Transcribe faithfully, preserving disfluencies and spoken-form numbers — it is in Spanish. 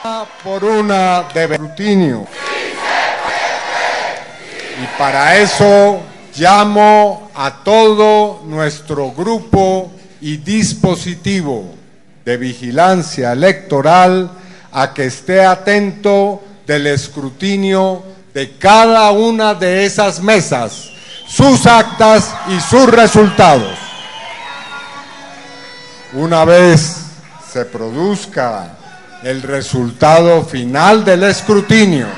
Por una de escrutinio. Y para eso llamo a todo nuestro grupo y dispositivo de vigilancia electoral a que esté atento del escrutinio de cada una de esas mesas, sus actas y sus resultados. Una vez se produzca el resultado final del escrutinio,